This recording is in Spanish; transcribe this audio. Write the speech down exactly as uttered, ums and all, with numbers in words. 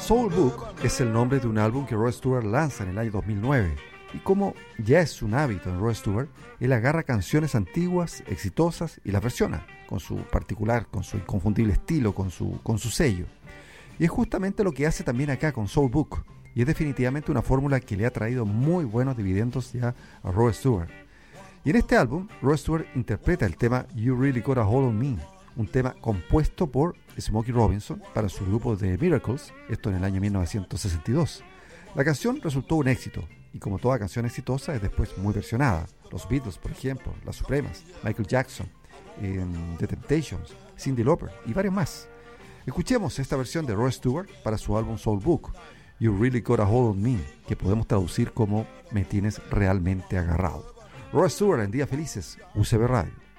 Soul Book es el nombre de un álbum que Rod Stewart lanza en el año dos mil nueve, y como ya es un hábito en Rod Stewart, él agarra canciones antiguas, exitosas, y las versiona con su particular, con su inconfundible estilo, con su, con su sello. Y es justamente lo que hace también acá con Soul Book, y es definitivamente una fórmula que le ha traído muy buenos dividendos ya a Rod Stewart. Y en este álbum, Rod Stewart interpreta el tema You Really Got a Hold on Me, un tema compuesto por Smokey Robinson para su grupo The Miracles, esto en el año mil novecientos sesenta y dos. La canción resultó un éxito, y como toda canción exitosa es después muy versionada. Los Beatles, por ejemplo, Las Supremas, Michael Jackson, eh, The Temptations, Cyndi Lauper y varios más. Escuchemos esta versión de Rod Stewart para su álbum Soul Book, You Really Got a Hold on Me, que podemos traducir como Me Tienes Realmente Agarrado. Rod Stewart en Días Felices, U C B Radio.